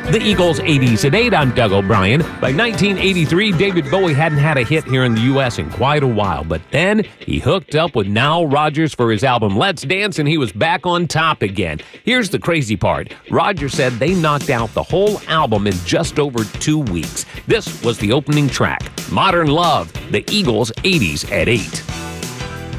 The Eagles' 80s at 8. I'm Doug O'Brien. By 1983, David Bowie hadn't had a hit here in the U.S. in quite a while, but then he hooked up with Nile Rodgers for his album Let's Dance, and he was back on top again. Here's the crazy part. Rodgers said they knocked out the whole album in just over 2 weeks. This was the opening track, Modern Love, the Eagles' 80s at 8.